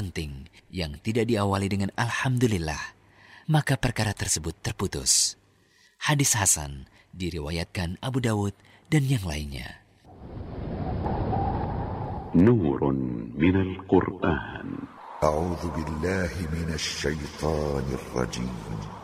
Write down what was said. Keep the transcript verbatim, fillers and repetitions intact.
penting yang tidak diawali dengan Alhamdulillah, maka perkara tersebut terputus. Hadis hasan diriwayatkan Abu Dawud dan yang lainnya. Nurun minal Qur'an. A'udzu billahi minasy syaithanir rajim.